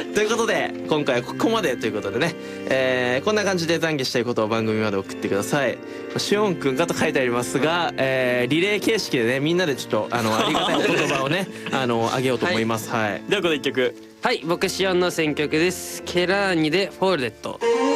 ということで今回はここまでということでね、こんな感じで懺悔したいことを番組まで送ってください。しおんくんがと書いてありますが、リレー形式でねみんなでちょっとありがたいお言葉をねあげようと思います。はい、 ではこの1曲、 はい、僕シオンの選曲です。ケラーニでフォールデット。